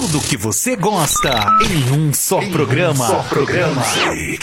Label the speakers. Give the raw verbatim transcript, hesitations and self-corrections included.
Speaker 1: Tudo que você gosta em um só
Speaker 2: em
Speaker 1: programa.
Speaker 2: Um só programa.